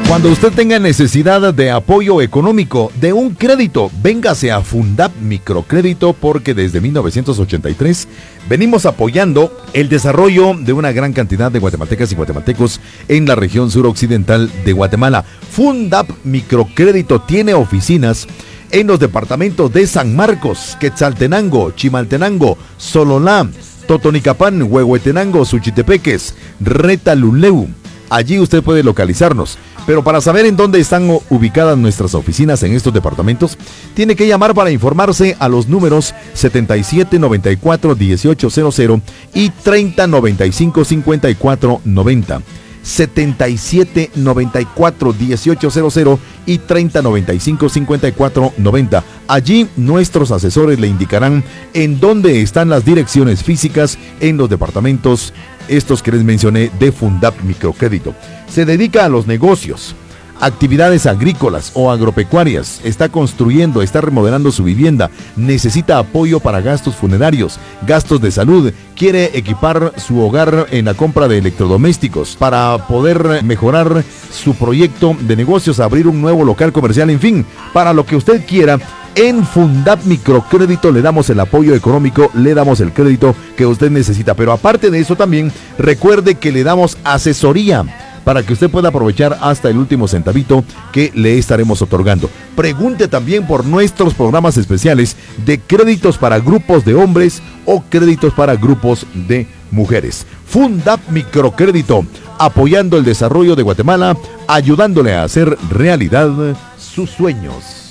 Cuando usted tenga necesidad de apoyo económico, de un crédito, véngase a Fundap Microcrédito, porque desde 1983 venimos apoyando el desarrollo de una gran cantidad de guatemaltecas y guatemaltecos en la región suroccidental de Guatemala. Fundap Microcrédito tiene oficinas en los departamentos de San Marcos, Quetzaltenango, Chimaltenango, Sololá, Totonicapán, Huehuetenango, Suchitepeques, Retaluleu. Allí usted puede localizarnos. Pero para saber en dónde están ubicadas nuestras oficinas en estos departamentos, tiene que llamar para informarse a los números 7794-1800 y 3095-5490. 7794-1800 y 3095-5490. Allí nuestros asesores le indicarán en dónde están las direcciones físicas en los departamentos estos que les mencioné de Fundap Microcrédito. Se dedica a los negocios, actividades agrícolas o agropecuarias, está construyendo, está remodelando su vivienda, necesita apoyo para gastos funerarios, gastos de salud, quiere equipar su hogar en la compra de electrodomésticos para poder mejorar su proyecto de negocios, abrir un nuevo local comercial, en fin, para lo que usted quiera. En Fundap Microcrédito le damos el apoyo económico, le damos el crédito que usted necesita, pero aparte de eso también recuerde que le damos asesoría para que usted pueda aprovechar hasta el último centavito que le estaremos otorgando. Pregunte también por nuestros programas especiales de créditos para grupos de hombres o créditos para grupos de mujeres. Fundap Microcrédito, apoyando el desarrollo de Guatemala, ayudándole a hacer realidad sus sueños.